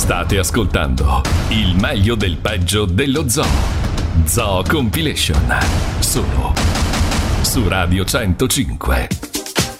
State ascoltando il meglio del peggio dello zoo. Zoo Compilation. Solo su Radio 105.